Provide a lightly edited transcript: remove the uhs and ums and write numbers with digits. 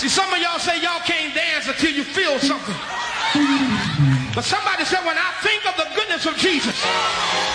See, some of y'all say y'all can't dance until you feel something. But somebody said, when I think of the goodness of Jesus